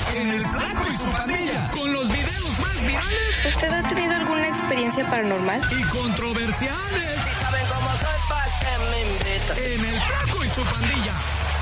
en El Flaco y su Pandilla, con los videos más virales. ¿Usted ha tenido alguna experiencia paranormal? Y controversiales. Si saben cómo soy, ¿pa' qué me invitan? En El Flaco y su Pandilla.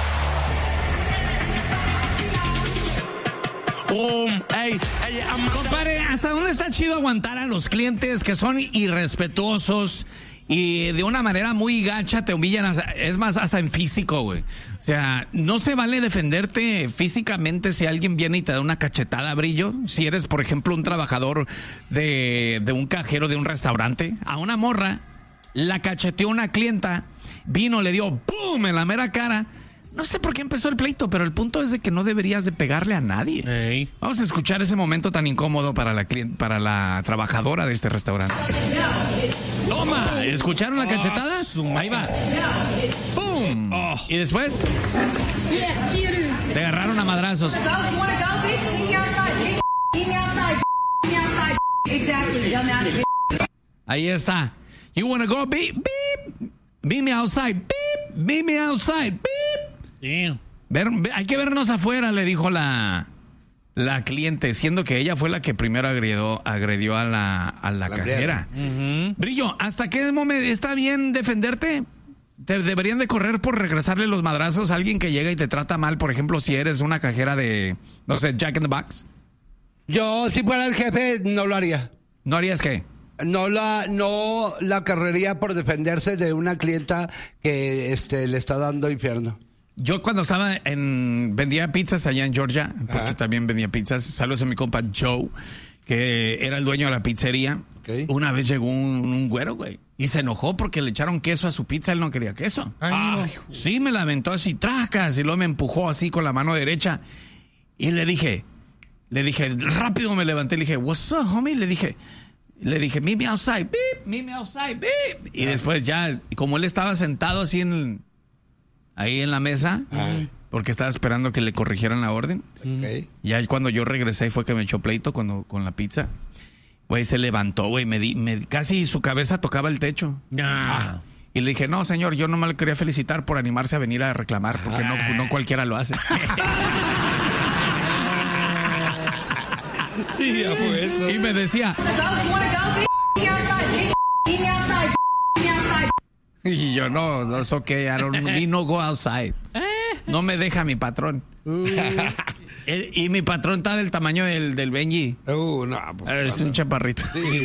Compadre, ¿hasta dónde está chido aguantar a los clientes que son irrespetuosos y de una manera muy gacha te humillan? Es más, hasta en físico, güey. O sea, no se vale defenderte físicamente si alguien viene y te da una cachetada, Brillo. Si eres, por ejemplo, un trabajador de un cajero de un restaurante, a una morra la cacheteó una clienta, vino, le dio ¡pum! En la mera cara. No sé por qué empezó el pleito, pero el punto es de que no deberías de pegarle a nadie. Hey. Vamos a escuchar ese momento tan incómodo para la trabajadora de este restaurante. ¡Toma! ¿Escucharon la cachetada? Ahí va. ¡Pum! ¿Y después? Te agarraron a madrazos. Ahí está. You wanna go? Beep, beep. Beep me outside. Beep. Beep me outside. Beep. Damn. Hay que vernos afuera, le dijo la cliente, siendo que ella fue la que primero agredió a la cajera. Uh-huh. Brillo, ¿hasta qué momento está bien defenderte? ¿Te deberían de correr por regresarle los madrazos a alguien que llega y te trata mal? Por ejemplo, si eres una cajera de, no sé, Jack in the Box. Yo, si fuera el jefe, no lo haría. ¿No harías qué? No la carrería por defenderse de una clienta que le está dando infierno. Yo cuando estaba vendía pizzas allá en Georgia, porque también vendía pizzas. Saludos a mi compa Joe, que era el dueño de la pizzería. Okay. Una vez llegó un güero, güey, y se enojó porque le echaron queso a su pizza. Él no quería queso. Sí, me la aventó así, tracas, y luego me empujó así con la mano derecha. Y le dije, rápido me levanté, le dije, what's up, homie? Le dije, meet me outside, beep, meet me outside, beep. Y después ya, como él estaba sentado así ahí en la mesa, porque estaba esperando que le corrigieran la orden. Okay. Ya cuando yo regresé fue que me echó pleito con la pizza. Güey, se levantó, güey, casi su cabeza tocaba el techo. Y le dije, no, señor, yo nomás le quería felicitar por animarse a venir a reclamar, porque no cualquiera lo hace. Sí, ya fue eso. Y me decía... Y yo, no, it's okay, we no go outside. No me deja mi patrón. Y mi patrón está del tamaño del Benji. No, pues, es un chaparrito. Sí,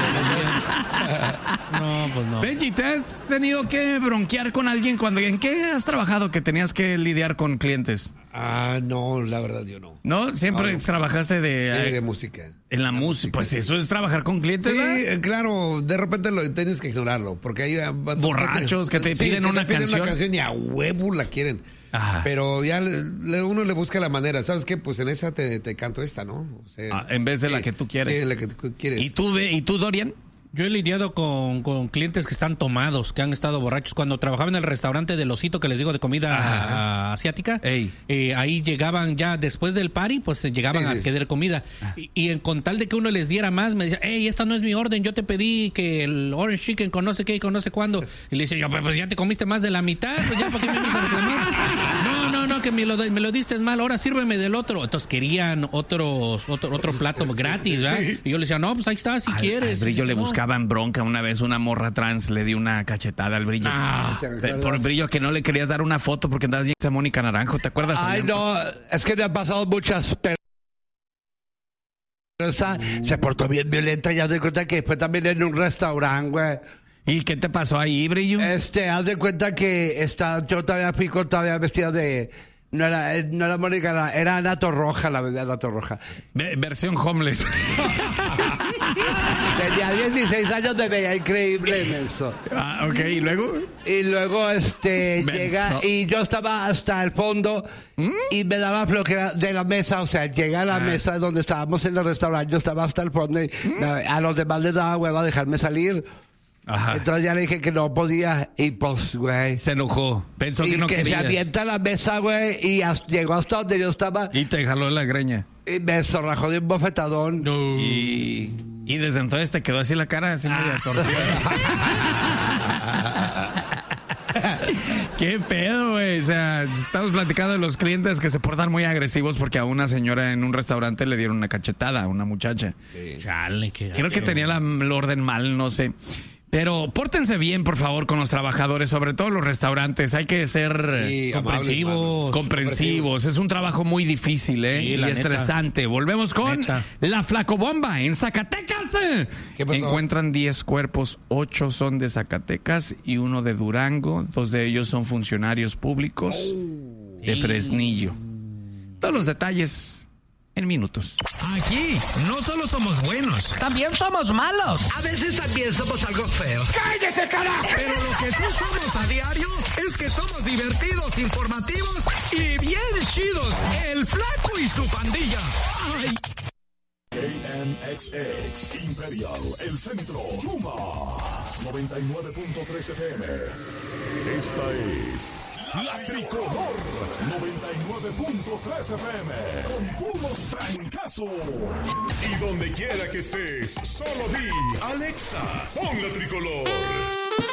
No, pues no. Benji, ¿te has tenido que bronquear con alguien ¿en qué has trabajado que tenías que lidiar con clientes? No, la verdad yo no. ¿No? Siempre trabajaste de música. En la música. Pues eso es trabajar con clientes, ¿verdad? Sí, claro, de repente tienes que ignorarlo, porque hay borrachos que te piden una canción y a huevo la quieren. Ajá. Pero ya uno le busca la manera. ¿Sabes qué? Pues en esa te canto esta, ¿no? O sea, en vez de la que tú quieres. Sí, la que tú quieres. ¿Y tú, Dorian? Yo he lidiado con clientes que están tomados, que han estado borrachos. Cuando trabajaba en el restaurante del Osito, que les digo, de comida asiática, ahí llegaban ya después del party, pues llegaban a querer comida. Y con tal de que uno les diera más, me decía, esta no es mi orden, yo te pedí que el orange chicken con no sé qué y con no sé cuándo. Y le decía yo, pues ya te comiste más de la mitad, pues ya, ¿para qué me vienes a reclamar? No, que me lo diste mal, ahora sírveme del otro. Entonces querían otro plato gratis, ¿verdad? Sí. Y yo le decía, no, pues ahí está, si quieres. Al Brillo le buscaban bronca una vez, una morra trans le dio una cachetada al Brillo. Por el Brillo que no le querías dar una foto porque andabas bien a Mónica Naranjo, ¿te acuerdas? Ay, no, es que me han pasado muchas se portó bien violenta, ya de cuenta que fue también en un restaurante, güey. ¿Y qué te pasó ahí, Brillo? Haz de cuenta que yo todavía fui todavía vestida de... No era Mónica, era Ana Torroja, la verdad, Ana Torroja. Versión homeless. Tenía 16 años, me veía increíble en eso. Ok, ¿y luego? Y luego llega y yo estaba hasta el fondo y me daba flojera de la mesa, o sea, llegué a la mesa donde estábamos en el restaurante, yo estaba hasta el fondo y a los demás les daba hueva dejarme salir. Ajá. Entonces ya le dije que no podía y pues, güey. Se enojó. Pensó que no querías. Y que se avienta a la mesa, güey, y llegó hasta donde yo estaba. Y te jaló la greña. Y me zorrajó de un bofetadón. No. Y desde entonces te quedó así la cara, así media torcida. ¿Qué pedo, güey? O sea, estamos platicando de los clientes que se portan muy agresivos porque a una señora en un restaurante le dieron una cachetada a una muchacha. Sí. Chale, creo que tenía el orden mal, no sé. Pero pórtense bien, por favor, con los trabajadores, sobre todo los restaurantes. Hay que ser comprensivos. Es un trabajo muy difícil, y estresante. Volvemos con la Flacobomba en Zacatecas. ¿Qué pasó? Encuentran 10 cuerpos, 8 son de Zacatecas y 1 de Durango. 2 de ellos son funcionarios públicos de Fresnillo. Todos los detalles en minutos. Aquí no solo somos buenos, también somos malos. A veces también somos algo feos. ¡Cállese, carajo! Pero lo que sí somos a diario es que somos divertidos, informativos y bien chidos. El Flaco y su pandilla. ¡Ay! KNXX Imperial, El Centro, Chuma 99.3 FM. Esta es La Tricolor 99.3 FM con puros trancazos. Y donde quiera que estés, solo di Alexa, pon La Tricolor.